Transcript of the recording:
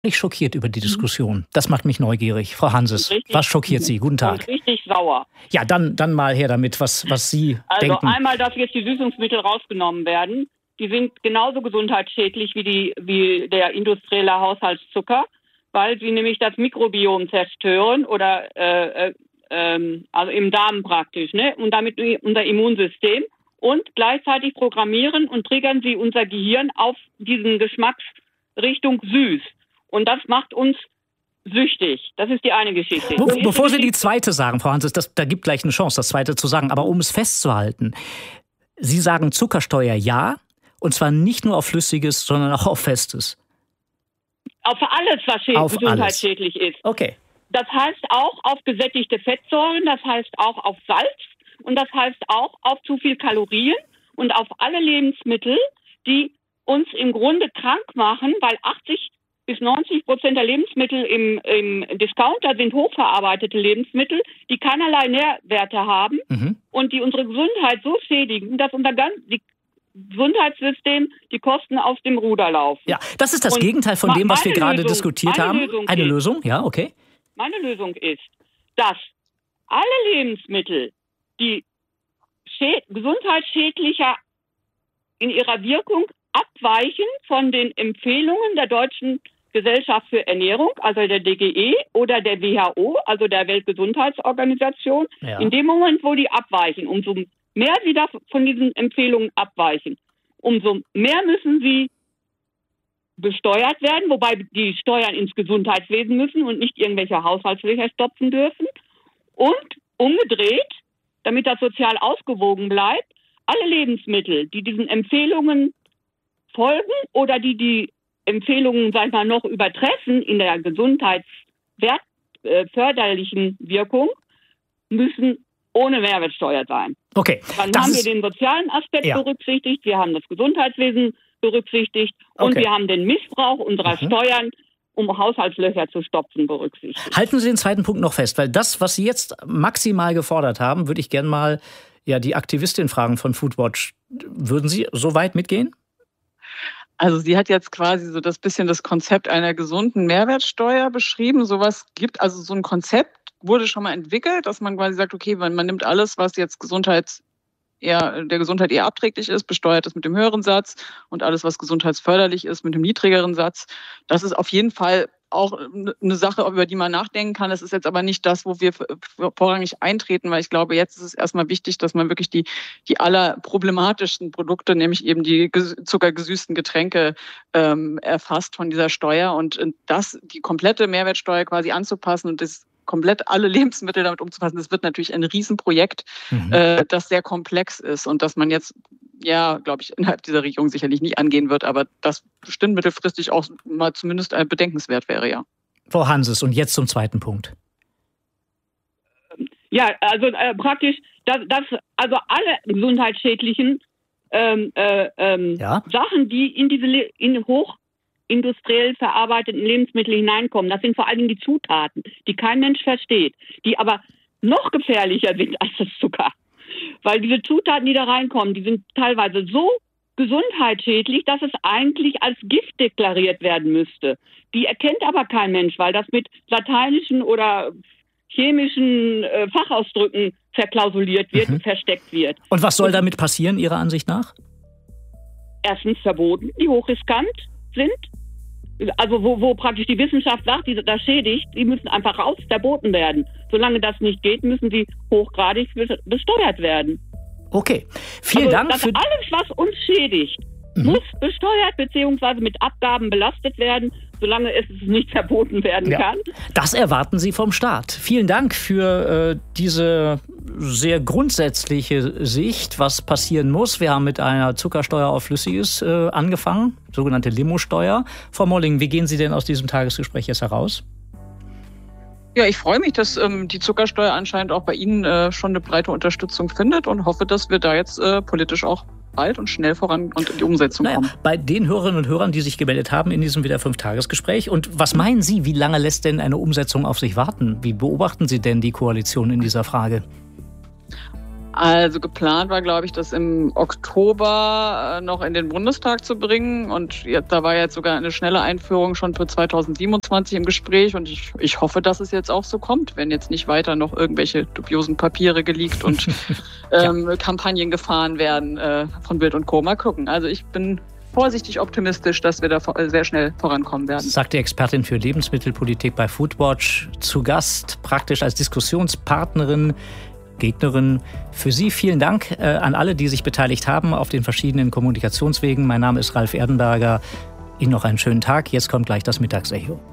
Ich schockiert über die Diskussion. Das macht mich neugierig. Frau Hanses, was schockiert Sie? Guten Tag. Und richtig sauer. Ja, dann mal her damit, was Sie denken. Also einmal, dass jetzt die Süßungsmittel rausgenommen werden. Die sind genauso gesundheitsschädlich wie der industrielle Haushaltszucker, weil sie nämlich das Mikrobiom zerstören oder also im Darm praktisch, ne? Und damit unser Immunsystem. Und gleichzeitig programmieren und triggern sie unser Gehirn auf diesen Geschmacksrichtung süß. Und das macht uns süchtig. Das ist die eine Geschichte. Bevor Sie die zweite sagen, Frau Hanses, da gibt gleich eine Chance, das zweite zu sagen. Aber um es festzuhalten, Sie sagen Zuckersteuer ja, und zwar nicht nur auf Flüssiges, sondern auch auf Festes. Auf alles, was gesundheitsschädlich ist. Okay. Das heißt auch auf gesättigte Fettsäuren, das heißt auch auf Salz und das heißt auch auf zu viel Kalorien und auf alle Lebensmittel, die uns im Grunde krank machen, weil 80-90% der Lebensmittel im Discounter sind hochverarbeitete Lebensmittel, die keinerlei Nährwerte haben und die unsere Gesundheit so schädigen, dass unser Gesundheitssystem die Kosten aus dem Ruder laufen. Ja, das ist das Gegenteil von dem, was wir gerade diskutiert haben. Eine Lösung, ja, okay. Meine Lösung ist, dass alle Lebensmittel, die gesundheitsschädlicher in ihrer Wirkung abweichen von den Empfehlungen der Deutschen Gesellschaft für Ernährung, also der DGE oder der WHO, also der Weltgesundheitsorganisation, in dem Moment, wo die abweichen, umso mehr sie von diesen Empfehlungen abweichen, umso mehr müssen sie besteuert werden, wobei die Steuern ins Gesundheitswesen müssen und nicht irgendwelche Haushaltslöcher stopfen dürfen. Und umgedreht, damit das sozial ausgewogen bleibt, alle Lebensmittel, die diesen Empfehlungen folgen oder die Empfehlungen, sag ich mal, noch übertreffen in der gesundheitsförderlichen Wirkung, müssen ohne Mehrwertsteuer sein. Okay. Dann haben wir den sozialen Aspekt berücksichtigt, wir haben das Gesundheitswesen berücksichtigt und wir haben den Missbrauch unserer Steuern, um Haushaltslöcher zu stopfen, berücksichtigt. Halten Sie den zweiten Punkt noch fest, weil das, was Sie jetzt maximal gefordert haben, würde ich gerne mal die Aktivistin fragen von Foodwatch. Würden Sie so weit mitgehen? Also sie hat jetzt quasi so das Konzept einer gesunden Mehrwertsteuer beschrieben. Sowas gibt, also so ein Konzept wurde schon mal entwickelt, dass man quasi sagt, okay, man nimmt alles, was jetzt der Gesundheit eher abträglich ist, besteuert es mit dem höheren Satz und alles, was gesundheitsförderlich ist, mit dem niedrigeren Satz. Das ist auf jeden Fall auch eine Sache, über die man nachdenken kann. Das ist jetzt aber nicht das, wo wir vorrangig eintreten, weil ich glaube, jetzt ist es erstmal wichtig, dass man wirklich die allerproblematischsten Produkte, nämlich eben die zuckergesüßten Getränke erfasst von dieser Steuer und die komplette Mehrwertsteuer quasi anzupassen und das komplett alle Lebensmittel damit umzufassen, das wird natürlich ein Riesenprojekt, das sehr komplex ist und das man jetzt, glaube ich, innerhalb dieser Regierung sicherlich nicht angehen wird, aber das bestimmt mittelfristig auch mal zumindest bedenkenswert wäre, ja. Frau Hanses, und jetzt zum zweiten Punkt. Ja, also praktisch, also alle gesundheitsschädlichen Sachen, die in hochindustriell verarbeiteten Lebensmittel hineinkommen. Das sind vor allen Dingen die Zutaten, die kein Mensch versteht, die aber noch gefährlicher sind als das Zucker. Weil diese Zutaten, die da reinkommen, die sind teilweise so gesundheitsschädlich, dass es eigentlich als Gift deklariert werden müsste. Die erkennt aber kein Mensch, weil das mit lateinischen oder chemischen Fachausdrücken verklausuliert wird und versteckt wird. Und was soll damit passieren, Ihrer Ansicht nach? Erstens verboten, die hochriskant sind. Also wo praktisch die Wissenschaft sagt, das schädigt, die müssen einfach verboten werden. Solange das nicht geht, müssen sie hochgradig besteuert werden. Okay, vielen Dank. Alles, was uns schädigt, muss besteuert bzw. mit Abgaben belastet werden, solange es nicht verboten werden kann. Das erwarten Sie vom Staat. Vielen Dank für diese sehr grundsätzliche Sicht, was passieren muss. Wir haben mit einer Zuckersteuer auf Flüssiges angefangen, sogenannte Limo-Steuer. Frau Molling, wie gehen Sie denn aus diesem Tagesgespräch jetzt heraus? Ja, ich freue mich, dass die Zuckersteuer anscheinend auch bei Ihnen schon eine breite Unterstützung findet und hoffe, dass wir da jetzt politisch auch bald und schnell voran und in die Umsetzung kommen. Bei den Hörerinnen und Hörern, die sich gemeldet haben in diesem wieder 5-Tages-Gespräch. Und was meinen Sie, wie lange lässt denn eine Umsetzung auf sich warten? Wie beobachten Sie denn die Koalition in dieser Frage? Also geplant war, glaube ich, das im Oktober noch in den Bundestag zu bringen. Und da war jetzt sogar eine schnelle Einführung schon für 2027 im Gespräch. Und ich hoffe, dass es jetzt auch so kommt, wenn jetzt nicht weiter noch irgendwelche dubiosen Papiere geleakt und Kampagnen gefahren werden von Bild und Co. Mal gucken. Also ich bin vorsichtig optimistisch, dass wir da sehr schnell vorankommen werden. Sagt die Expertin für Lebensmittelpolitik bei Foodwatch, zu Gast praktisch als Diskussionspartnerin, Gegnerin. Für Sie vielen Dank an alle, die sich beteiligt haben auf den verschiedenen Kommunikationswegen. Mein Name ist Ralf Erdenberger. Ihnen noch einen schönen Tag. Jetzt kommt gleich das Mittagsecho.